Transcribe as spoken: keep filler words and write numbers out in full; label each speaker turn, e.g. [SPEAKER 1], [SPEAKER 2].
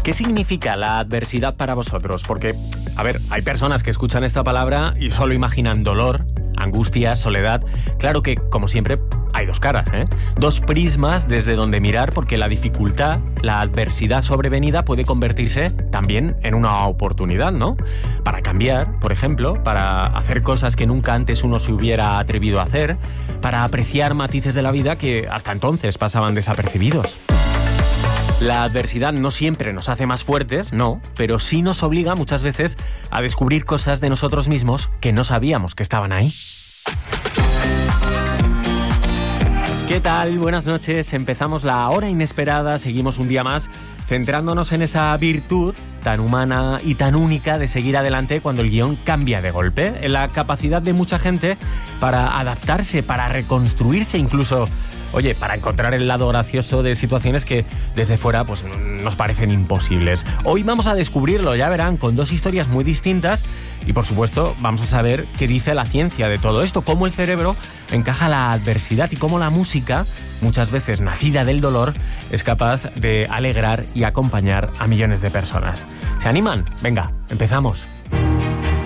[SPEAKER 1] ¿Qué significa la adversidad para vosotros? Porque, a ver, hay personas que escuchan esta palabra y solo imaginan dolor, angustia, soledad. Claro que, como siempre, hay dos caras, ¿eh? Dos prismas desde donde mirar, porque la dificultad, la adversidad sobrevenida puede convertirse también en una oportunidad, ¿no? Para cambiar, por ejemplo, para hacer cosas que nunca antes uno se hubiera atrevido a hacer, para apreciar matices de la vida que hasta entonces pasaban desapercibidos. La adversidad no siempre nos hace más fuertes, no, pero sí nos obliga muchas veces a descubrir cosas de nosotros mismos que no sabíamos que estaban ahí. ¿Qué tal? Buenas noches. Empezamos la hora inesperada, seguimos un día más centrándonos en esa virtud tan humana y tan única de seguir adelante cuando el guión cambia de golpe, en la capacidad de mucha gente para adaptarse, para reconstruirse, incluso, oye, para encontrar el lado gracioso de situaciones que desde fuera pues nos parecen imposibles. Hoy vamos a descubrirlo, ya verán, con dos historias muy distintas y, por supuesto, vamos a saber qué dice la ciencia de todo esto, cómo el cerebro encaja la adversidad y cómo la música, muchas veces nacida del dolor, es capaz de alegrar y acompañar a millones de personas. ¿Se animan? Venga, empezamos.